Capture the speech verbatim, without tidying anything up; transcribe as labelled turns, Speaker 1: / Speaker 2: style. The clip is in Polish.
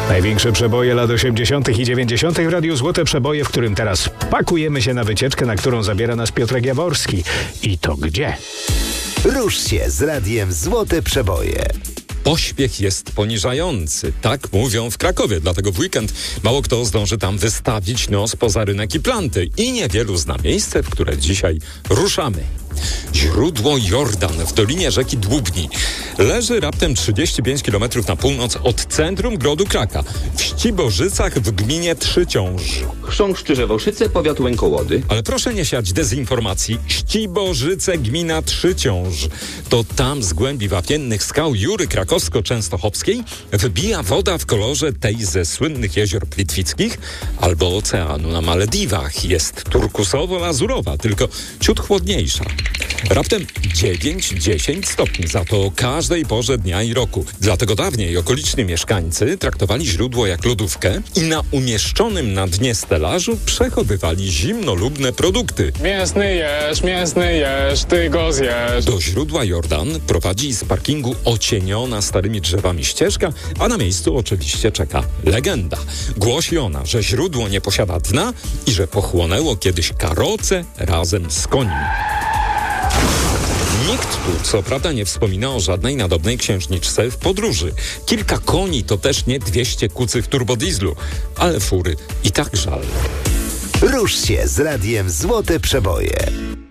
Speaker 1: Największe przeboje lat osiemdziesiątych i dziewięćdziesiątych w Radiu Złote Przeboje, w którym teraz pakujemy się na wycieczkę, na którą zabiera nas Piotrek Jaworski. I to gdzie?
Speaker 2: Rusz się z Radiem Złote Przeboje.
Speaker 3: Pośpiech jest poniżający, tak mówią w Krakowie, dlatego w weekend mało kto zdąży tam wystawić nos poza rynek i planty i niewielu zna miejsce, w które dzisiaj ruszamy. Źródło Jordan w dolinie rzeki Dłubni leży raptem trzydzieści pięć kilometrów na północ od centrum grodu Kraka, w Ścibożycach w gminie Trzyciąż.
Speaker 4: Chrząszcz Czyżewoszyce, powiat Łękołody.
Speaker 3: Ale proszę nie siać dezinformacji. Ścibożyce, gmina Trzyciąż. To tam z głębi wapiennych skał Jury Krakowsko-Częstochowskiej wybija woda w kolorze tej ze słynnych jezior plitwickich albo oceanu na Malediwach. Jest turkusowo-lazurowa, tylko ciut chłodniejsza. Raptem dziewięć dziesięć stopni, za to o każdej porze dnia i roku. Dlatego dawniej okoliczni mieszkańcy traktowali źródło jak lodówkę i na umieszczonym na dnie stelażu przechowywali zimnolubne produkty.
Speaker 5: Mięsny jesz, mięsny jesz, ty go zjesz.
Speaker 3: Do źródła Jordan prowadzi z parkingu ocieniona starymi drzewami ścieżka, a na miejscu oczywiście czeka legenda. Głosi ona, że źródło nie posiada dna i że pochłonęło kiedyś karoce razem z końmi. Nikt tu, co prawda, nie wspomina o żadnej nadobnej księżniczce w podróży. Kilka koni to też nie dwieście kucych turbodizlu, ale fury i tak żal.
Speaker 2: Rusz się z Radiem Złote Przeboje.